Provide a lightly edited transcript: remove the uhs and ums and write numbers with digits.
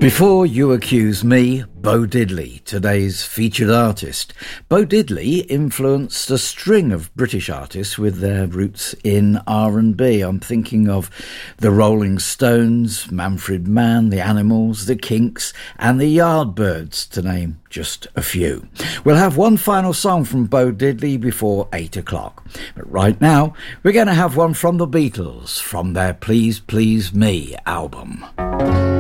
Before you accuse me, Bo Diddley, today's featured artist. Bo Diddley influenced a string of British artists with their roots in R&B. I'm thinking of the Rolling Stones, Manfred Mann, the Animals, the Kinks and the Yardbirds, to name just a few. We'll have one final song from Bo Diddley before 8 o'clock. But right now, we're going to have one from the Beatles, from their Please Please Me album.